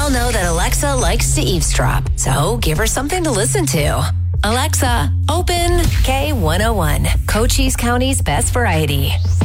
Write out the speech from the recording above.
all know that Alexa likes to eavesdrop, so give her something to listen to. Alexa, open K101, Cochise County's best variety.